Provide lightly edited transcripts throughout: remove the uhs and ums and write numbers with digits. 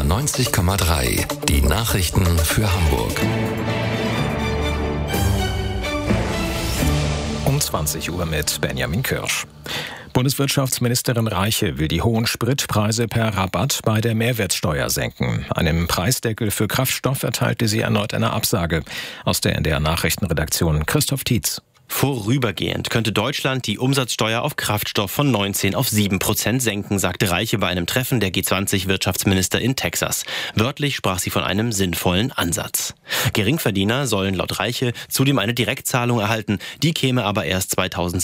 NDR 90,3. Die Nachrichten für Hamburg. Um 20 Uhr mit Benjamin Kirsch. Bundeswirtschaftsministerin Reiche will die hohen Spritpreise per Rabatt bei der Mehrwertsteuer senken. Einem Preisdeckel für Kraftstoff erteilte sie erneut eine Absage. Aus der NDR Nachrichtenredaktion Christoph Tietz. Vorübergehend könnte Deutschland die Umsatzsteuer auf Kraftstoff von 19 auf 7% senken, sagte Reiche bei einem Treffen der G20-Wirtschaftsminister in Texas. Wörtlich sprach sie von einem sinnvollen Ansatz. Geringverdiener sollen laut Reiche zudem eine Direktzahlung erhalten, die käme aber erst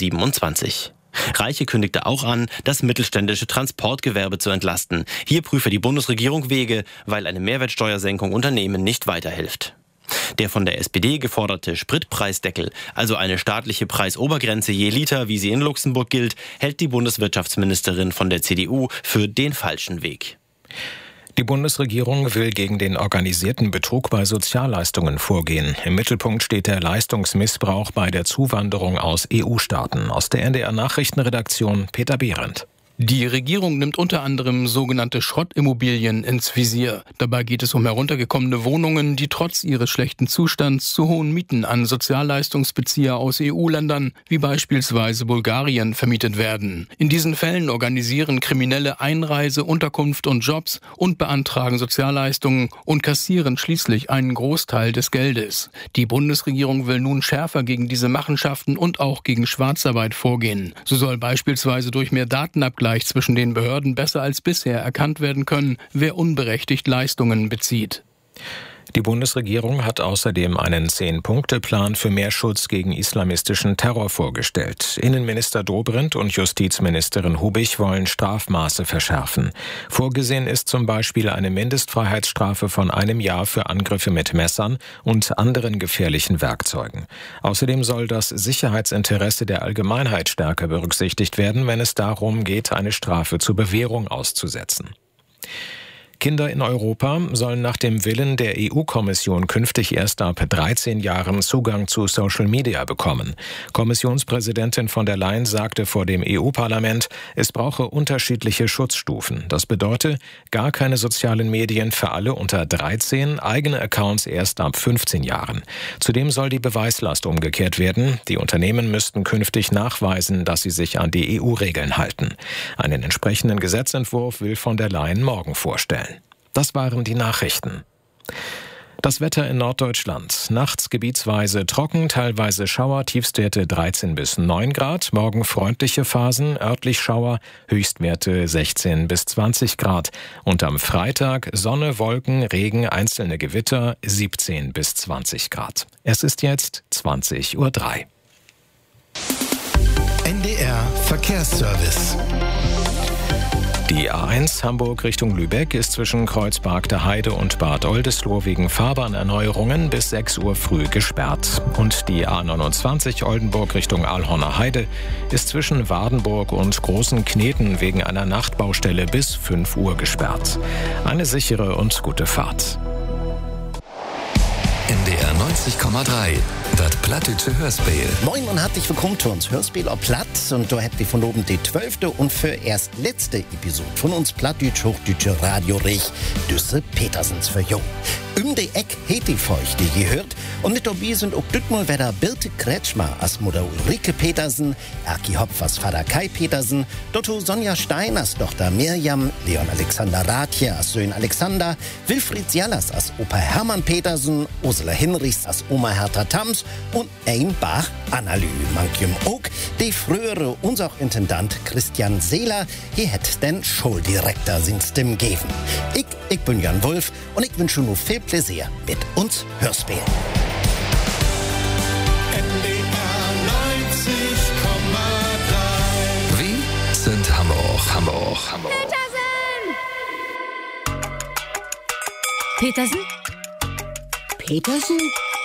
2027. Reiche kündigte auch an, das mittelständische Transportgewerbe zu entlasten. Hier prüfe die Bundesregierung Wege, weil eine Mehrwertsteuersenkung Unternehmen nicht weiterhilft. Der von der SPD geforderte Spritpreisdeckel, also eine staatliche Preisobergrenze je Liter, wie sie in Luxemburg gilt, hält die Bundeswirtschaftsministerin von der CDU für den falschen Weg. Die Bundesregierung will gegen den organisierten Betrug bei Sozialleistungen vorgehen. Im Mittelpunkt steht der Leistungsmissbrauch bei der Zuwanderung aus EU-Staaten. Aus der NDR Nachrichtenredaktion Peter Behrendt. Die Regierung nimmt unter anderem sogenannte Schrottimmobilien ins Visier. Dabei geht es um heruntergekommene Wohnungen, die trotz ihres schlechten Zustands zu hohen Mieten an Sozialleistungsbezieher aus EU-Ländern, wie beispielsweise Bulgarien, vermietet werden. In diesen Fällen organisieren Kriminelle Einreise, Unterkunft und Jobs und beantragen Sozialleistungen und kassieren schließlich einen Großteil des Geldes. Die Bundesregierung will nun schärfer gegen diese Machenschaften und auch gegen Schwarzarbeit vorgehen. So soll beispielsweise durch mehr Datenabgleich zwischen den Behörden besser als bisher erkannt werden können, wer unberechtigt Leistungen bezieht. Die Bundesregierung hat außerdem einen 10-Punkte-Plan für mehr Schutz gegen islamistischen Terror vorgestellt. Innenminister Dobrindt und Justizministerin Hubig wollen Strafmaße verschärfen. Vorgesehen ist zum Beispiel eine Mindestfreiheitsstrafe von 1 Jahr für Angriffe mit Messern und anderen gefährlichen Werkzeugen. Außerdem soll das Sicherheitsinteresse der Allgemeinheit stärker berücksichtigt werden, wenn es darum geht, eine Strafe zur Bewährung auszusetzen. Kinder in Europa sollen nach dem Willen der EU-Kommission künftig erst ab 13 Jahren Zugang zu Social Media bekommen. Kommissionspräsidentin von der Leyen sagte vor dem EU-Parlament, es brauche unterschiedliche Schutzstufen. Das bedeutet, gar keine sozialen Medien für alle unter 13, eigene Accounts erst ab 15 Jahren. Zudem soll die Beweislast umgekehrt werden. Die Unternehmen müssten künftig nachweisen, dass sie sich an die EU-Regeln halten. Einen entsprechenden Gesetzentwurf will von der Leyen morgen vorstellen. Das waren die Nachrichten. Das Wetter in Norddeutschland. Nachts gebietsweise trocken, teilweise Schauer, Tiefstwerte 13 bis 9 Grad. Morgen freundliche Phasen, örtlich Schauer, Höchstwerte 16 bis 20 Grad. Und am Freitag Sonne, Wolken, Regen, einzelne Gewitter 17 bis 20 Grad. Es ist jetzt 20:03 Uhr. NDR Verkehrsservice. Die A1 Hamburg Richtung Lübeck ist zwischen Kreuzberg der Heide und Bad Oldesloe wegen Fahrbahnerneuerungen bis 6 Uhr früh gesperrt. Und die A29 Oldenburg Richtung Alhorner Heide ist zwischen Wardenburg und Großen Kneten wegen einer Nachtbaustelle bis 5 Uhr gesperrt. Eine sichere und gute Fahrt. NDR 90,3. Das Plattdeutsche Hörspiel. Moin und herzlich willkommen zu uns Hörspiel auf Platt. Und da habt ihr von oben die 12. und für erst letzte Episode von uns Plattdeutsch-Hochdeutsche Radio Rech Düsse Petersens für Jung. Die Eck hätte ich euch die gehört. Und mit dabei sind auch dütmal wieder Birte Kretschmer als Mutter Ulrike Petersen, Aki Hopf als Vater Kai Petersen, Dotto Sonja Stein als Tochter Mirjam, Leon Alexander Rathje als Sohn Alexander, Wilfried Jallas als Opa Hermann Petersen, Ursula Hinrichs als Oma Hertha Tams und ein Bach Annalü Mankium Oak, die frühere unser Intendant Christian Seeler, hier hätt den Schuldirektor sin Stimm geben. Ich bin Jan Wulff und ich wünsche nur viel Pläsier mit uns Hörspiel. Wir sind Hamburg. Petersen? Petersen?